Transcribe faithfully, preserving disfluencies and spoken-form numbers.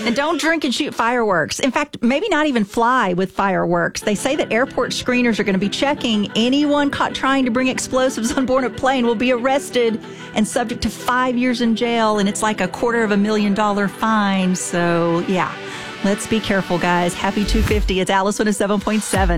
And don't drink and shoot fireworks. In fact, maybe not even fly with fireworks. They say that airport screeners are going to be checking anyone caught trying to bring explosives on board a plane will be arrested and subject to five years in jail. And it's like a quarter of a million dollar fine. So, yeah, let's be careful, guys. Happy two fifty. It's Alice one oh seven point seven.